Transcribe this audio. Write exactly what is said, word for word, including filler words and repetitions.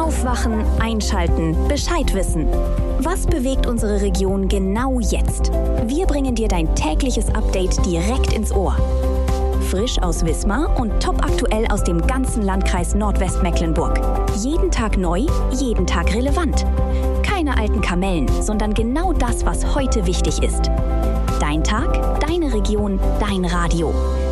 Aufwachen, einschalten, Bescheid wissen. Was bewegt unsere Region genau jetzt? Wir bringen dir dein tägliches Update direkt ins Ohr. Frisch aus Wismar und topaktuell aus dem ganzen Landkreis Nordwestmecklenburg. Jeden Tag neu, jeden Tag relevant. Keine alten Kamellen, sondern genau das, was heute wichtig ist. Dein Tag, deine Region, dein Radio.